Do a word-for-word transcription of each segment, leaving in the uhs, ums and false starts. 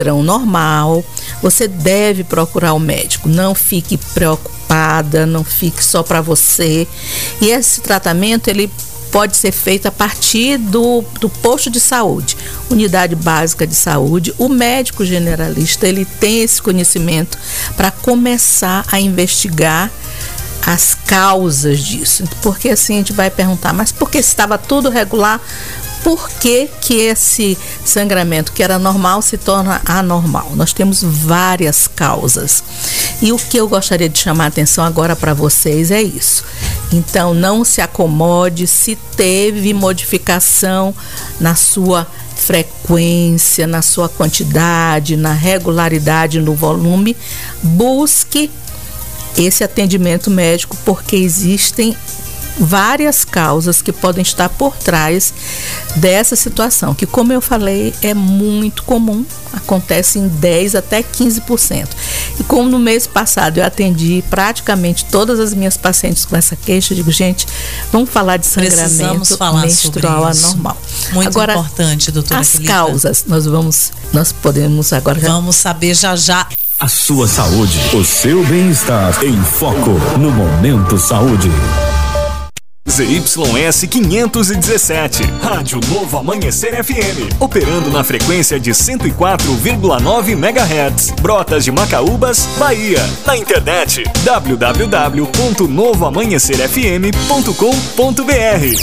normal, você deve procurar o médico. Não fique preocupada, não fique só para você. E esse tratamento, ele pode ser feito a partir do, do posto de saúde, unidade básica de saúde. O médico generalista, ele tem esse conhecimento para começar a investigar as causas disso. Porque assim a gente vai perguntar, mas por que estava tudo regular? Por que que esse sangramento que era normal se torna anormal? Nós temos várias causas. E o que eu gostaria de chamar a atenção agora para vocês é isso. Então, não se acomode se teve modificação na sua frequência, na sua quantidade, na regularidade, no volume. Busque esse atendimento médico, porque existem várias causas que podem estar por trás dessa situação, que, como eu falei, é muito comum, acontece em dez até quinze por cento. E como no mês passado eu atendi praticamente todas as minhas pacientes com essa queixa, eu digo, gente, vamos falar de sangramento falar menstrual anormal. Muito agora, importante, doutora as Kelita. causas, nós vamos, nós podemos agora... Vamos saber já já. A sua saúde, o seu bem-estar em foco no Momento Saúde. Z Y S quinhentos e dezessete, Rádio Novo Amanhecer F M, operando na frequência de cento e quatro vírgula nove megahertz, Brotas de Macaúbas, Bahia. Na internet, w w w ponto novo amanhecer f m ponto com ponto b r.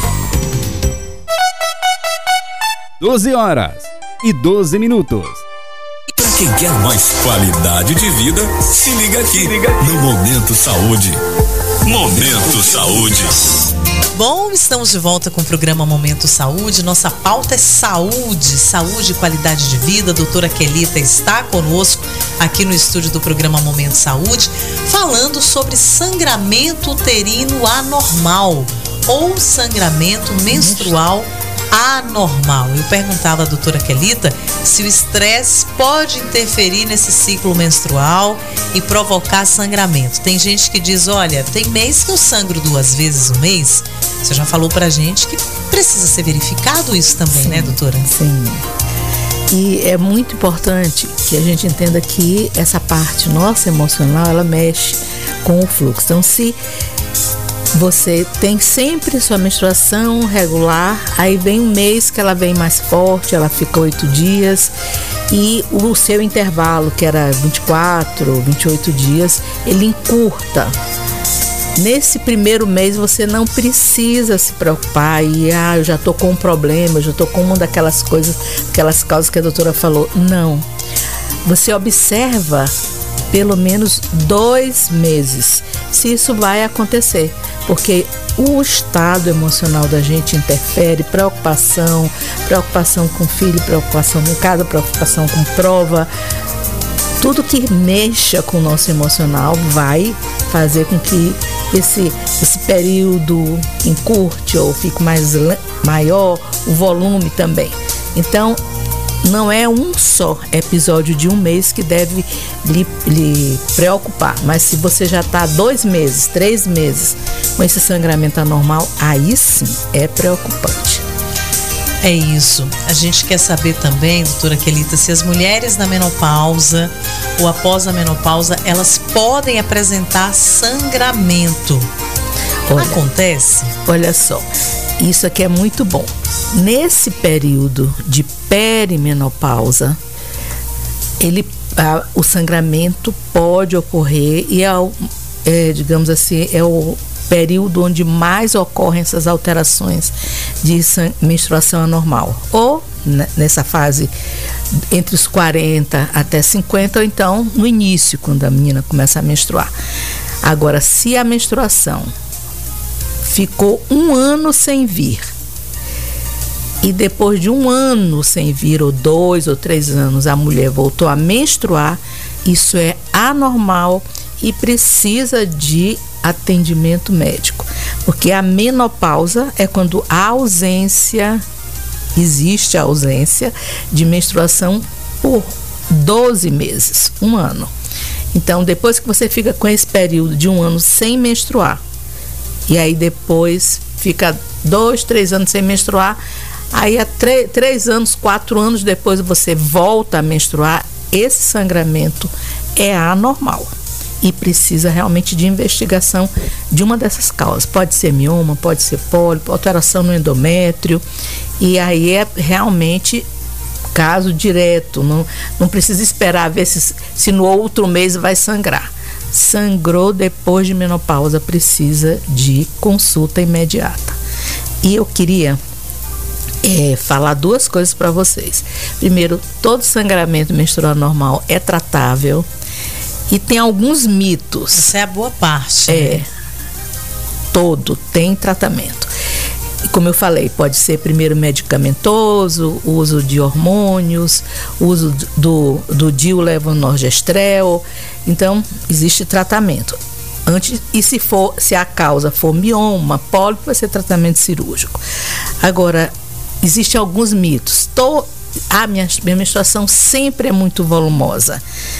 doze horas e doze minutos. Para quem quer mais qualidade de vida, se liga aqui, liga aqui. No Momento Saúde. Momento Saúde. Bom, estamos de volta com o programa Momento Saúde. Nossa pauta é saúde, saúde e qualidade de vida. A doutora Kelita está conosco aqui no estúdio do programa Momento Saúde, falando sobre sangramento uterino anormal ou sangramento menstrual anormal. Eu perguntava à doutora Kelita se o estresse pode interferir nesse ciclo menstrual e provocar sangramento. Tem gente que diz, olha, tem mês que eu sangro duas vezes no mês. Você já falou pra gente que precisa ser verificado isso também, sim, né, doutora? Sim. E é muito importante que a gente entenda que essa parte nossa emocional, ela mexe com o fluxo. Então, se você tem sempre sua menstruação regular, aí vem um mês que ela vem mais forte, ela fica oito dias, e o seu intervalo, que era vinte e quatro, vinte e oito dias, ele encurta. Nesse primeiro mês você não precisa se preocupar e, ah, eu já tô com um problema, eu já tô com uma daquelas coisas, aquelas causas que a doutora falou. Não. Você observa pelo menos dois meses se isso vai acontecer, porque o estado emocional da gente interfere, preocupação, preocupação com filho, preocupação em casa, preocupação com prova, tudo que mexa com o nosso emocional vai fazer com que esse, esse período encurte ou fique mais maior, o volume também. Então, não é um só episódio de um mês que deve lhe, lhe preocupar, mas se você já está dois meses, três meses com esse sangramento anormal, aí sim é preocupante. É isso. A gente quer saber também, doutora Kelita, se as mulheres na menopausa ou após a menopausa, elas podem apresentar sangramento. Olha, acontece? Olha só, isso aqui é muito bom. Nesse período de perimenopausa, ele, a, o sangramento pode ocorrer e é, é, digamos assim, é o período onde mais ocorrem essas alterações de menstruação anormal. Ou nessa fase entre os quarenta até cinquenta, ou então no início, quando a menina começa a menstruar. Agora, se a menstruação ficou um ano sem vir, e depois de um ano sem vir, ou dois ou três anos, a mulher voltou a menstruar, isso é anormal e precisa de atendimento médico. Porque a menopausa é quando a ausência, existe a ausência de menstruação por doze meses, um ano. Então, depois que você fica com esse período de um ano sem menstruar, e aí depois fica dois, três anos sem menstruar, Aí há três anos, quatro anos depois você volta a menstruar, esse sangramento é anormal e precisa realmente de investigação de uma dessas causas. Pode ser mioma, pode ser pólipo, alteração no endométrio, e aí é realmente caso direto, não, não precisa esperar ver se, se no outro mês vai sangrar. Sangrou depois de menopausa, precisa de consulta imediata. E eu queria é, falar duas coisas para vocês. Primeiro, todo sangramento menstrual normal é tratável e tem alguns mitos. Essa é a boa parte. É, né? Todo tem tratamento. E como eu falei, pode ser primeiro medicamentoso, uso de hormônios, uso do, do dietillevonorgestrel. Então, existe tratamento. Antes, e se for, se a causa for mioma, pólipo, vai ser tratamento cirúrgico. Agora, existem alguns mitos. Tô, a minha, minha menstruação sempre é muito volumosa.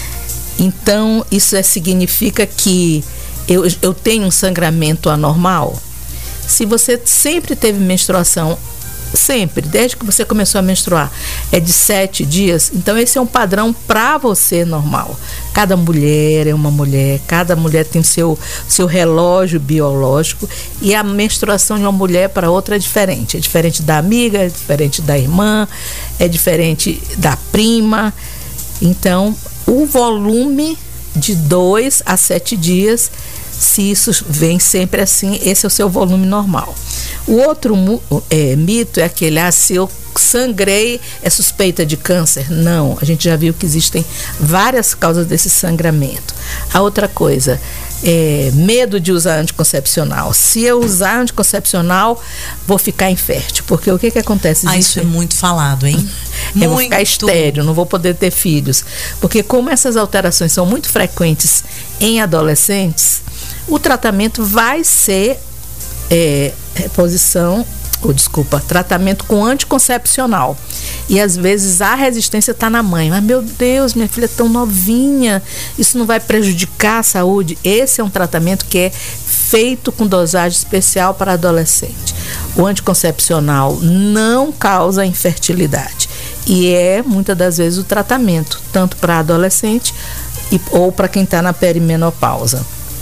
Então, isso é, significa que eu, eu tenho um sangramento anormal. Se você sempre teve menstruação, sempre, desde que você começou a menstruar, é de sete dias, então esse é um padrão para você normal. Cada mulher é uma mulher, cada mulher tem seu, seu relógio biológico, e a menstruação de uma mulher para outra é diferente. É diferente da amiga, é diferente da irmã, é diferente da prima. Então, o volume de dois a sete dias, se isso vem sempre assim, esse é o seu volume normal. O outro é, mito é aquele, ah, se eu sangrei, é suspeita de câncer? Não, a gente já viu que existem várias causas desse sangramento. A outra coisa, é medo de usar anticoncepcional. Se eu usar anticoncepcional, vou ficar infértil, porque o que que acontece? Ah, isso é muito falado, hein? Eu vou ficar estéril, não vou poder ter filhos. Porque como essas alterações são muito frequentes em adolescentes, o tratamento vai ser é, reposição, ou desculpa, tratamento com anticoncepcional. E às vezes a resistência está na mãe. Mas, meu Deus, minha filha é tão novinha, isso não vai prejudicar a saúde? Esse é um tratamento que é feito com dosagem especial para adolescente. O anticoncepcional não causa infertilidade. E é, muitas das vezes, o tratamento, tanto para adolescente e, ou para quem está na perimenopausa.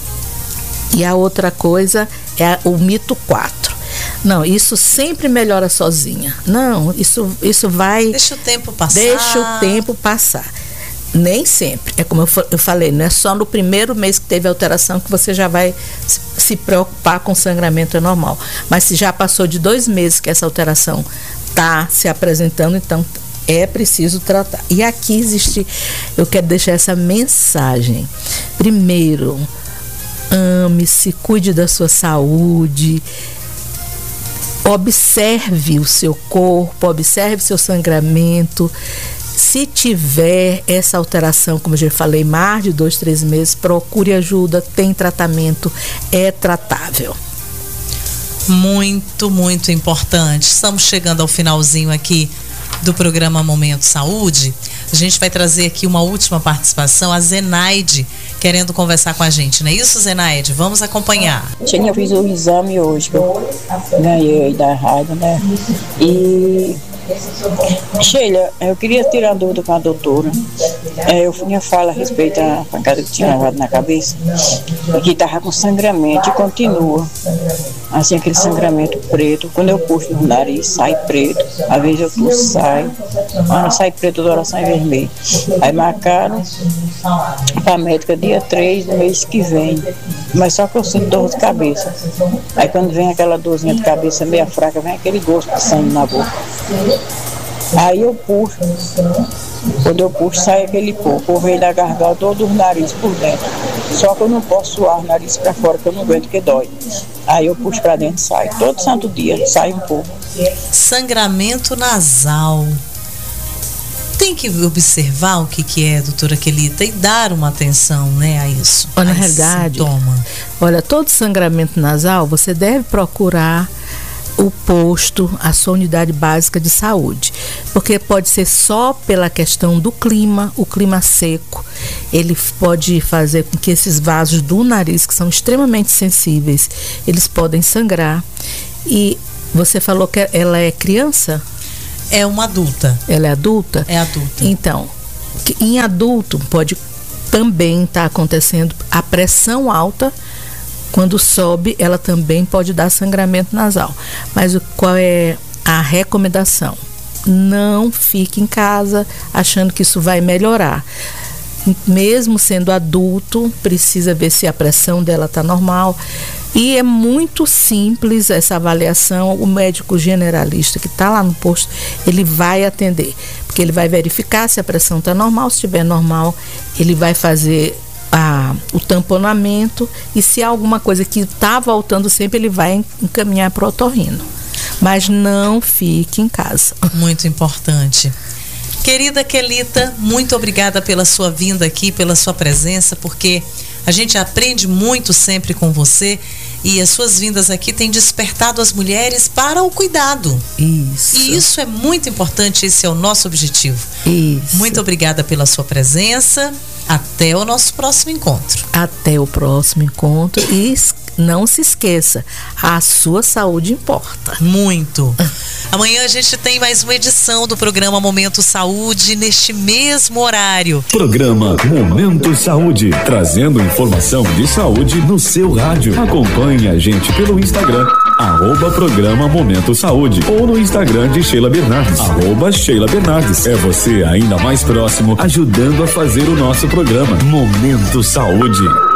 E a outra coisa é o mito quatro. Não, isso sempre melhora sozinha. Não, isso, isso vai... Deixa o tempo passar. Deixa o tempo passar. Nem sempre. É como eu, eu falei, não é só no primeiro mês que teve alteração que você já vai se, se preocupar com sangramento normal. Mas se já passou de dois meses que essa alteração está se apresentando, então é preciso tratar. E aqui existe, eu quero deixar essa mensagem. Primeiro, ame-se, cuide da sua saúde, observe o seu corpo, observe seu sangramento. Se tiver essa alteração, como eu já falei, mais de dois, três meses, procure ajuda, tem tratamento, é tratável. Muito, muito importante. Estamos chegando ao finalzinho aqui do programa Momento Saúde. A gente vai trazer aqui uma última participação, a Zenaide, querendo conversar com a gente, não é isso, Zenaide? Vamos acompanhar. Sim, eu fiz o exame hoje, que eu ganhei da rádio, né? E Sheila, eu queria tirar dúvida com a doutora. É, eu minha fala a respeito da pancada que tinha levado na cabeça, e que estava com sangramento e continua. Assim, aquele sangramento preto. Quando eu puxo no nariz, sai preto. Às vezes eu puxo, sai. Quando sai preto, toda hora sai vermelho. Aí marcaram para a médica dia três do mês que vem. Mas só que eu sinto dor de cabeça. Aí quando vem aquela dorzinha de cabeça meia fraca, vem aquele gosto de sangue na boca. Aí eu puxo. Quando eu puxo, sai aquele pouco. Vem da garganta ou do nariz por dentro. Só que eu não posso suar o nariz para fora, que eu não aguento, que dói. Aí eu puxo para dentro e sai. Todo santo dia, sai um pouco. Sangramento nasal. Tem que observar o que, que é, doutora Quelita, e dar uma atenção, né, a isso. Na a realidade, sintoma. Olha, todo sangramento nasal, você deve procurar o posto, a sua unidade básica de saúde, porque pode ser só pela questão do clima, o clima seco, ele pode fazer com que esses vasos do nariz, que são extremamente sensíveis, eles podem sangrar. E você falou que ela é criança? é uma adulta. Ela é adulta? É adulta. Então, em adulto pode também estar tá acontecendo a pressão alta. Quando sobe, ela também pode dar sangramento nasal. Mas o, qual é a recomendação? Não fique em casa achando que isso vai melhorar. Mesmo sendo adulto, precisa ver se a pressão dela está normal. E é muito simples essa avaliação. O médico generalista que está lá no posto, ele vai atender. Porque ele vai verificar se a pressão está normal. Se estiver normal, ele vai fazer a, o tamponamento. E se há alguma coisa que está voltando sempre, ele vai encaminhar para o otorrino. Mas não fique em casa. Muito importante. Querida Quelita, muito obrigada pela sua vinda aqui, pela sua presença, porque a gente aprende muito sempre com você e as suas vindas aqui têm despertado as mulheres para o cuidado. Isso. E isso é muito importante, esse é o nosso objetivo. Isso. Muito obrigada pela sua presença. Até o nosso próximo encontro. Até o próximo encontro e não se esqueça, a sua saúde importa. Muito. Amanhã a gente tem mais uma edição do programa Momento Saúde neste mesmo horário. Programa Momento Saúde, trazendo informação de saúde no seu rádio. Acompanhe a gente pelo Instagram, arroba Programa Momento Saúde, ou no Instagram de Sheila Bernardes, arroba Sheila Bernardes. É você ainda mais próximo, ajudando a fazer o nosso programa Momento Saúde.